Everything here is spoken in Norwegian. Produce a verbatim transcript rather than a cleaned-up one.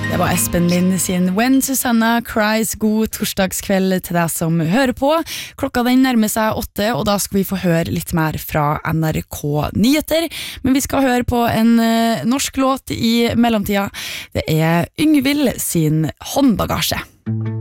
Det var Espen Lind sin When Susanna Cries. God torsdagskveld til deg som hører på. Klokka den nærmer seg åtte, og da skal vi få høre litt mer fra N R K Nyheter. Men vi skal høre på en uh, norsk låt i mellomtida. Det er Yngvild sin Håndbagasje.